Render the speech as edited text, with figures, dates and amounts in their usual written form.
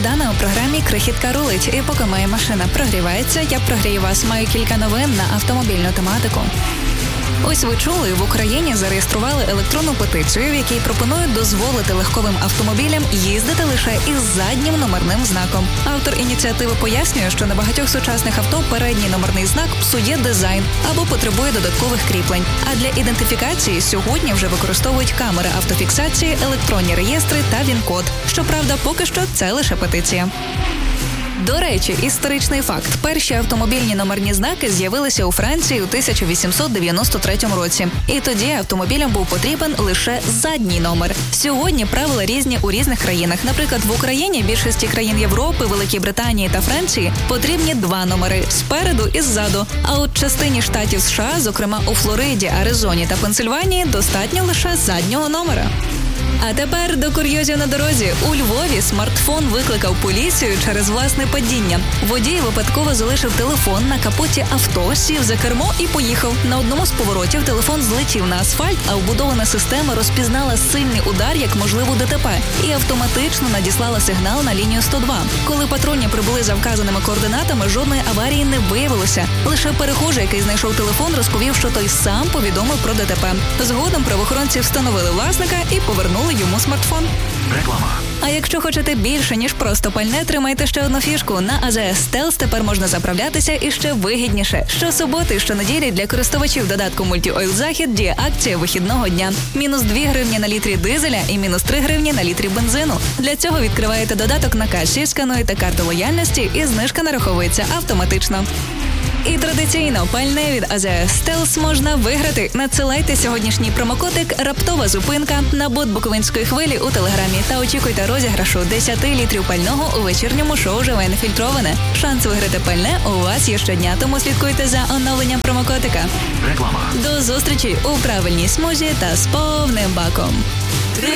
Богдана у програмі «Крихітка рулить». І поки моя машина прогрівається, я прогрію вас. Маю кілька новин на автомобільну тематику. Ось ви чули, в Україні зареєстрували електронну петицію, в якій пропонують дозволити легковим автомобілям їздити лише із заднім номерним знаком. Автор ініціативи пояснює, що на багатьох сучасних авто передній номерний знак псує дизайн або потребує додаткових кріплень. А для ідентифікації сьогодні вже використовують камери автофіксації, електронні реєстри та ВІН-код. Щоправда, поки що це лише петиція. До речі, історичний факт. Перші автомобільні номерні знаки з'явилися у Франції у 1893 році. І тоді автомобілям був потрібен лише задній номер. Сьогодні правила різні у різних країнах. Наприклад, в Україні, більшості країн Європи, Великій Британії та Франції потрібні два номери – спереду і ззаду. А от частині штатів США, зокрема у Флориді, Аризоні та Пенсильванії, достатньо лише заднього номера. А тепер до курйозів на дорозі. У Львові смартфон викликав поліцію через власне падіння. Водій випадково залишив телефон на капоті авто, сів за кермо і поїхав. На одному з поворотів телефон злетів на асфальт, а вбудована система розпізнала сильний удар як можливу ДТП і автоматично надіслала сигнал на лінію 102. Коли патрульні прибули за вказаними координатами, жодної аварії не виявилося. Лише перехожий, який знайшов телефон, розповів, що той сам повідомив про ДТП. Згодом правоохоронці встановили власника і повернули йому смартфон. Реклама. А якщо хочете більше, ніж просто пальне, тримайте ще одну фішку. На АЗС Стелс тепер можна заправлятися і ще вигідніше. Щосуботи і щонеділі для користувачів додатку «Мультіойл Захід» діє акція вихідного дня. Мінус 2 гривні на літрі дизеля і мінус 3 гривні на літрі бензину. Для цього відкриваєте додаток на касі, скануєте карту лояльності і знижка нараховується автоматично. І традиційно пальне від АЗС Стелс можна виграти. Надсилайте сьогоднішній промокодик «Раптова зупинка» на бот Буковинської хвилі у Телеграмі та очікуйте розіграшу 10 літрів пального у вечірньому шоу «Живе нефільтроване». Шанс виграти пальне у вас є щодня, тому слідкуйте за оновленням промокодика. Реклама. До зустрічі у правильній смузі та з повним баком.